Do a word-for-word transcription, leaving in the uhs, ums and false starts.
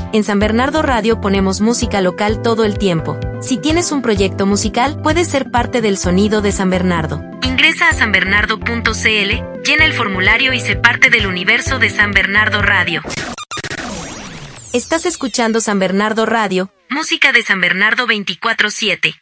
En San Bernardo Radio ponemos música local todo el tiempo. Si tienes un proyecto musical, puedes ser parte del sonido de San Bernardo. Ingresa a san bernardo punto c l, llena el formulario y sé parte del universo de San Bernardo Radio. Estás escuchando San Bernardo Radio, música de San Bernardo veinticuatro siete.